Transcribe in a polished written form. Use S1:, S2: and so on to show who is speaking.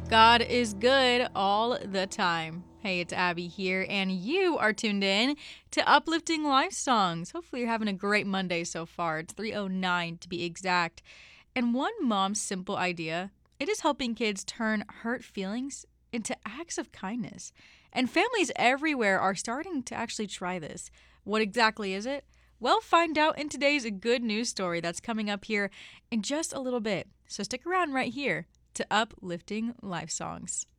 S1: God is good all the time. Hey, it's Abby here, and you are tuned in to Uplifting Life Songs. Hopefully, you're having a great Monday so far. It's 3:09 to be exact. And one mom's simple idea, it is helping kids turn hurt feelings into acts of kindness. And families everywhere are starting to actually try this. What exactly is it? Well, find out in today's good news story that's coming up here in just a little bit. So stick around right here to Uplifting Life Songs.